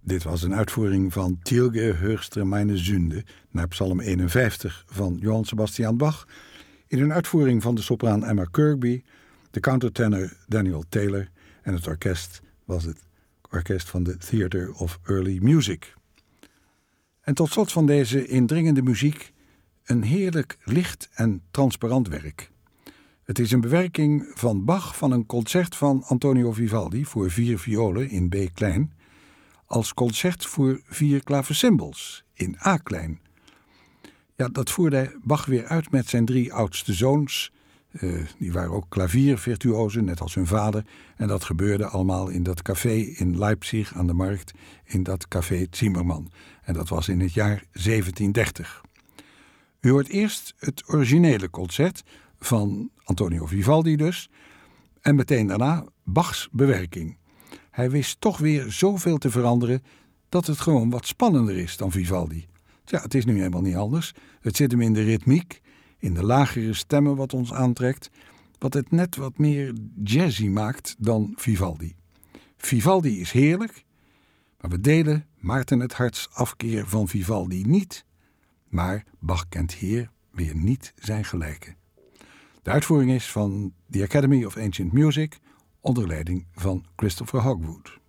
Dit was een uitvoering van Tilge höchste meine Sünde naar Psalm 51 van Johann Sebastian Bach, in een uitvoering van de sopraan Emma Kirkby, de countertenor Daniel Taylor en het orkest was het orkest van de Theatre of Early Music. En tot slot van deze indringende muziek een heerlijk licht en transparant werk. Het is een bewerking van Bach van een concert van Antonio Vivaldi voor 4 violen in B klein, als concert voor 4 klaversymbals in A klein. Ja, dat voerde Bach weer uit met zijn 3 oudste zoons. Die waren ook klaviervirtuozen, net als hun vader. En dat gebeurde allemaal in dat café in Leipzig aan de markt, in dat café Zimmermann. En dat was in het jaar 1730. U hoort eerst het originele concert van Antonio Vivaldi dus, en meteen daarna Bachs bewerking. Hij wist toch weer zoveel te veranderen dat het gewoon wat spannender is dan Vivaldi. Ja, het is nu helemaal niet anders. Het zit hem in de ritmiek, in de lagere stemmen wat ons aantrekt, wat het net wat meer jazzy maakt dan Vivaldi. Vivaldi is heerlijk, maar we delen Maarten het Harts afkeer van Vivaldi niet. Maar Bach kent hier weer niet zijn gelijke. De uitvoering is van The Academy of Ancient Music onder leiding van Christopher Hogwood.